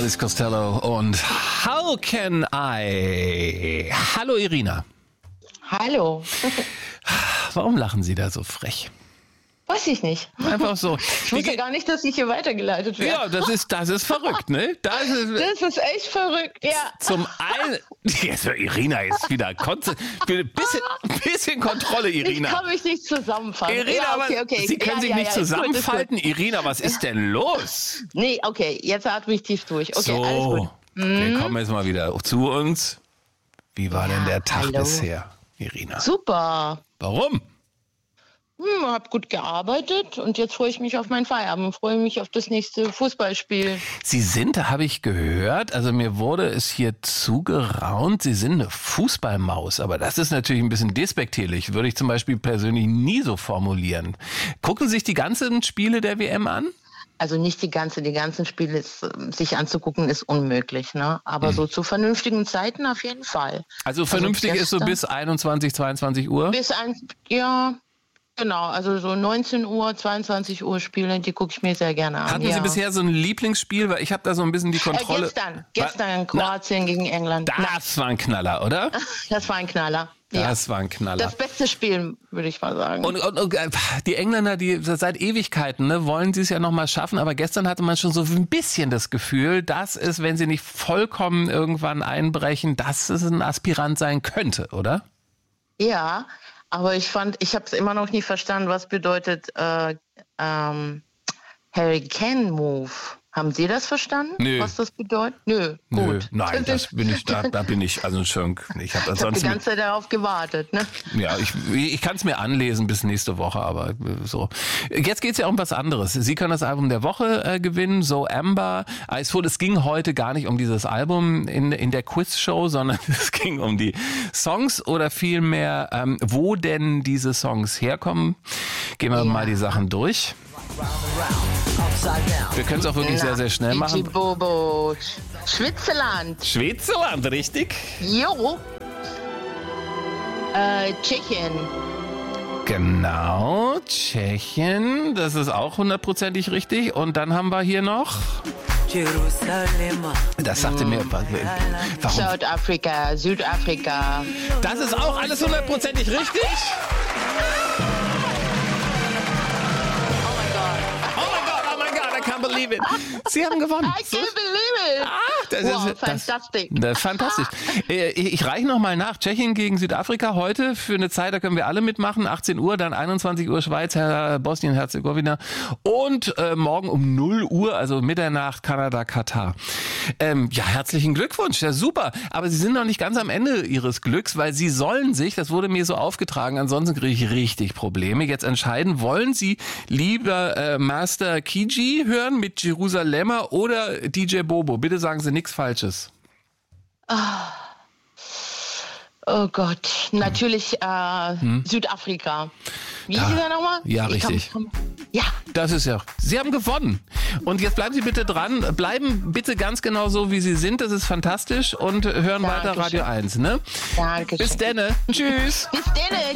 Alice Costello und How Can I? Hallo Irina. Hallo. Warum lachen Sie da so frech? Weiß ich nicht. Einfach so. Ich wusste gar nicht, dass ich hier weitergeleitet werde. Ja, das ist verrückt, ne? Das ist echt verrückt, ja. Zum einen, jetzt, Irina ist wieder, bisschen Kontrolle, Irina. Ich kann mich nicht zusammenfalten. Irina, ja, okay. Sie können sich nicht zusammenfalten. Gut. Irina, was ist denn los? Nee, okay, jetzt atme ich tief durch. Okay, so, alles gut. wir kommen jetzt mal wieder zu uns. Wie war denn der Tag hallo. bisher, Irina? Super. Warum? Hab gut gearbeitet und jetzt freue ich mich auf meinen Feierabend, freue mich auf das nächste Fußballspiel. Sie sind, da habe ich gehört, also mir wurde es hier zugeraunt, Sie sind eine Fußballmaus, aber das ist natürlich ein bisschen despektierlich, würde ich zum Beispiel persönlich nie so formulieren. Gucken Sie sich die ganzen Spiele der WM an? Also nicht die ganzen Spiele sich anzugucken, ist unmöglich, ne? Aber so zu vernünftigen Zeiten auf jeden Fall. Also vernünftig ist so bis 21, 22 Uhr? Ja, genau. Also so 19 Uhr, 22 Uhr Spiele, die gucke ich mir sehr gerne an. Hatten Sie bisher so ein Lieblingsspiel? Weil ich habe da so ein bisschen die Kontrolle. Gestern Kroatien gegen England. Das war ein Knaller, oder? Das war ein Knaller. Das war ein Knaller. Das beste Spiel, würde ich mal sagen. Und die Engländer, die seit Ewigkeiten, ne, wollen sie es ja noch mal schaffen. Aber gestern hatte man schon so ein bisschen das Gefühl, dass es, wenn sie nicht vollkommen irgendwann einbrechen, dass es ein Aspirant sein könnte, oder? Ja, aber ich habe es immer noch nie verstanden, was bedeutet Hurricane Move. Haben Sie das verstanden? Nö. Was das bedeutet? Nö, gut. Nein, da bin ich also schon. Ich habe die ganze Zeit darauf gewartet, ne? Ja, ich kann es mir anlesen bis nächste Woche, aber so. Jetzt geht's ja um was anderes. Sie können das Album der Woche gewinnen, So Amber. Es ging heute gar nicht um dieses Album in der Quizshow, sondern es ging um die Songs oder vielmehr, wo denn diese Songs herkommen. Gehen wir mal die Sachen durch. Wir können es auch wirklich sehr, sehr schnell machen. Bobo. Schwitzerland. Schwitzerland, richtig? Jo. Tschechien. Genau, Tschechien. Das ist auch 100%ig richtig. Und dann haben wir hier noch... Das sagte mir... Warum? Südafrika. Das ist auch alles 100%ig richtig? Believe it. Sie haben gewonnen. I can't believe it. Fantastisch. Das ist fantastisch. Ich reiche nochmal nach. Tschechien gegen Südafrika heute für eine Zeit, da können wir alle mitmachen. 18 Uhr, dann 21 Uhr Schweiz, Bosnien-Herzegowina und morgen um 0 Uhr, also Mitternacht, Kanada, Katar. Ja, herzlichen Glückwunsch. Ja, super. Aber Sie sind noch nicht ganz am Ende Ihres Glücks, weil Sie sollen sich, das wurde mir so aufgetragen, ansonsten kriege ich richtig Probleme, jetzt entscheiden, wollen Sie lieber Master Kiji hören mit Jerusalemer oder DJ Bobo? Bitte sagen Sie nichts Falsches. Oh Gott, natürlich Südafrika. Wie hieß er nochmal? Ja, richtig. Ja. Das ist ja. Sie haben gewonnen. Und jetzt bleiben Sie bitte dran. Bleiben bitte ganz genau so, wie Sie sind. Das ist fantastisch. Und hören weiter Radio 1. Ne? Dankeschön. Bis denne. Tschüss. Bis denne.